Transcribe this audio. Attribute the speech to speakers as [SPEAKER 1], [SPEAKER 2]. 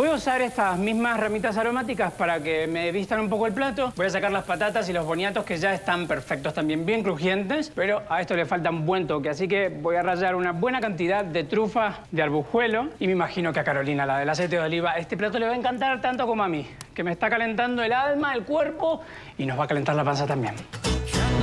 [SPEAKER 1] Voy a usar estas mismas ramitas aromáticas para que me vistan un poco el plato. Voy a sacar las patatas y los boniatos que ya están perfectos, también bien crujientes, pero a esto le falta un buen toque, así que voy a rallar una buena cantidad de trufa de arbujuelo y me imagino que a Carolina, la del aceite de oliva, este plato le va a encantar tanto como a mí, que me está calentando el alma, el cuerpo y nos va a calentar la panza también.